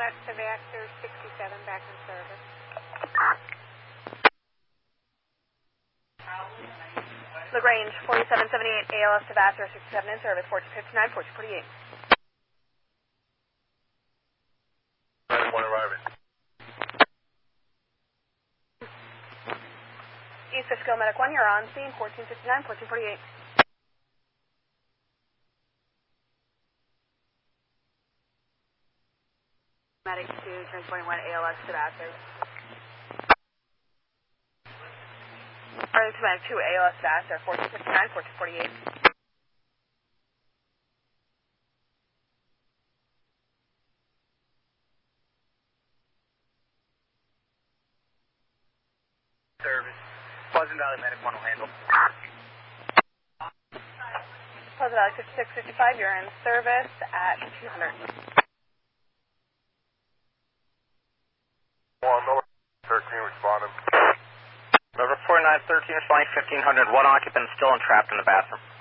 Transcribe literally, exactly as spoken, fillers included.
to Vassar sixty-seven, back in service. LaGrange, forty-seven seventy-eight, A L S to Vassar sixty-seven in service, fourteen fifty-nine, fourteen forty-eight. One arriving. East Fishkill Medic one, you're on scene, fourteen fifty-nine, fourteen forty-eight. Medic two, transporting one A L S to Vassar. Arlington Medic two, A L S to Vassar, fourteen fifty-nine, fourteen forty-eight. Service. Pleasant Valley Medic one will handle. Pleasant Valley fifty-six fifty-five, you're in service at fifteen hundred. One, number thirteen responding. Number four nine thirteen responding fifteen hundred. One occupant still entrapped in the bathroom.